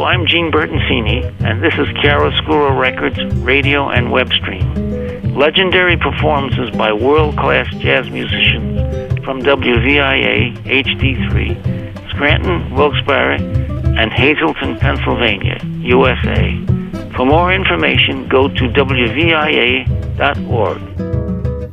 Hello, I'm Gene Bertoncini, and this is Chiaroscuro Records radio and web stream. Legendary performances by world-class jazz musicians from WVIA HD3, Scranton, Wilkes-Barre, and Hazleton, Pennsylvania, USA. For more information, go to WVIA.org.